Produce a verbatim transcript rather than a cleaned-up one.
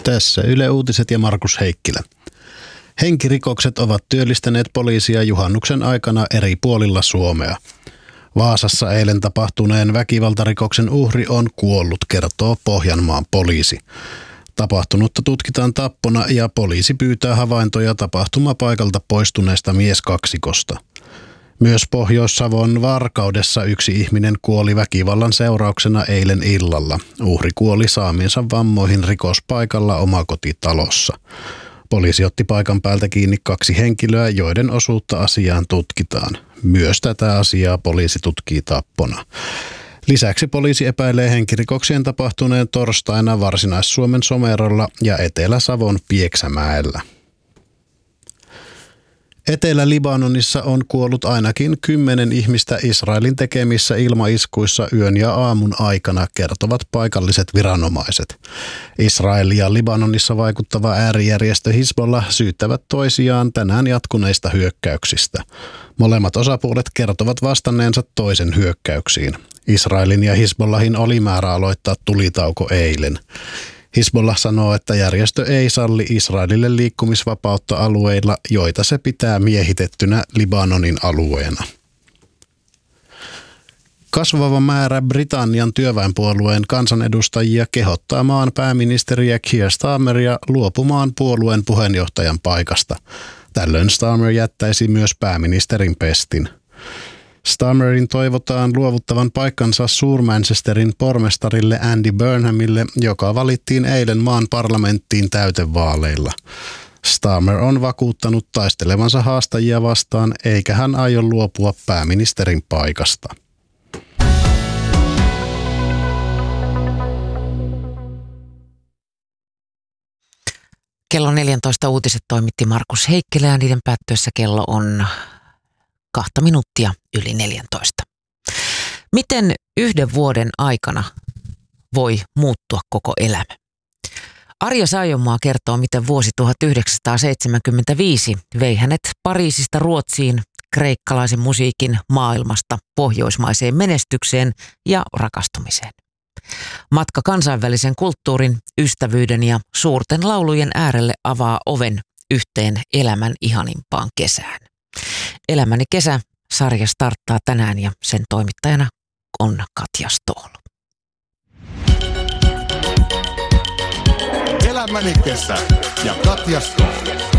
Tässä Yle Uutiset ja Markus Heikkilä. Henkirikokset ovat työllistäneet poliisia juhannuksen aikana eri puolilla Suomea. Vaasassa eilen tapahtuneen väkivaltarikoksen uhri on kuollut, kertoo Pohjanmaan poliisi. Tapahtunutta tutkitaan tappona ja poliisi pyytää havaintoja tapahtumapaikalta poistuneesta mieskaksikosta. Myös Pohjois-Savon Varkaudessa yksi ihminen kuoli väkivallan seurauksena eilen illalla. Uhri kuoli saamiensa vammoihin rikospaikalla omakotitalossa. Poliisi otti paikan päältä kiinni kaksi henkilöä, joiden osuutta asiaan tutkitaan. Myös tätä asiaa poliisi tutkii tappona. Lisäksi poliisi epäilee henkirikoksien tapahtuneen torstaina Varsinais-Suomen Somerolla ja Etelä-Savon Pieksämäellä. Etelä-Libanonissa on kuollut ainakin kymmenen ihmistä Israelin tekemissä ilmaiskuissa yön ja aamun aikana, kertovat paikalliset viranomaiset. Israel ja Libanonissa vaikuttava äärijärjestö Hizbollah syyttävät toisiaan tänään jatkuneista hyökkäyksistä. Molemmat osapuolet kertovat vastanneensa toisen hyökkäyksiin. Israelin ja Hizbollahin oli määrä aloittaa tulitauko eilen. Hizbollah sanoo, että järjestö ei salli Israelille liikkumisvapautta alueilla, joita se pitää miehitettynä Libanonin alueena. Kasvava määrä Britannian työväenpuolueen kansanedustajia kehottaa maan pääministeriä Keir Starmeria luopumaan puolueen puheenjohtajan paikasta. Tällöin Starmer jättäisi myös pääministerin pestin. Starmerin toivotaan luovuttavan paikkansa Suur-Manchesterin pormestarille Andy Burnhamille, joka valittiin eilen maan parlamenttiin täytevaaleilla. Starmer on vakuuttanut taistelevansa haastajia vastaan, eikä hän aio luopua pääministerin paikasta. Kello neljätoista uutiset toimitti Markus Heikkilä ja niiden päättyessä kello on kahta minuuttia yli neljäntoista. Miten yhden vuoden aikana voi muuttua koko elämä? Arja Saijonmaa kertoo, miten vuosi tuhatyhdeksänsataaseitsemänkymmentäviisi vei hänet Pariisista Ruotsiin, kreikkalaisen musiikin maailmasta pohjoismaiseen menestykseen ja rakastumiseen. Matka kansainvälisen kulttuurin, ystävyyden ja suurten laulujen äärelle avaa oven yhteen elämän ihanimpaan kesään. Elämäni kesä -sarja starttaa tänään ja sen toimittajana on Katja Stoll. Elämäni kesä ja Katja Stoll.